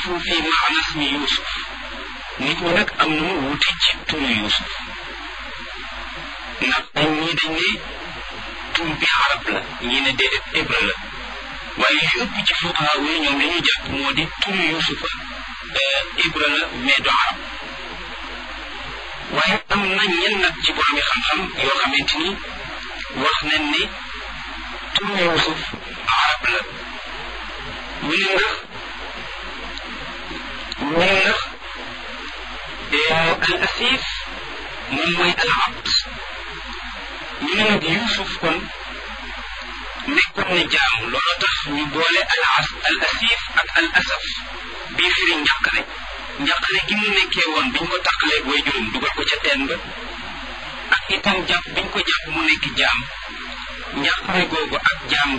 ixtalafu fi maana ismi Yuusuf nit ñi nag am nañu wuute ci turu Yuusuf ndax ñii dañ ne tur bi arab la ñii ne déedéet hébreu la waaye li ëpp ci fuqaha yi ñoom li ñu jàpp moo di turu Yuusufa hébreu la mais du arab waaye am na ñenn nag ci boromi xam-xam yoo xamante ni wax nañ ne turu Yuusuf arab la ñu ne ndax al asif moom mooy al abd ñu ne nag Yuusuf kon nekkoon na jaam loolu tax ñu boole al asif ak al asaf bii firi njàqare gi mu nekkee woon biñ ko taqalee way juróom dugal ko ca teen ba ak itam jàpp biñ ko jàpp mu nekk jaam njàqare googu ak jaam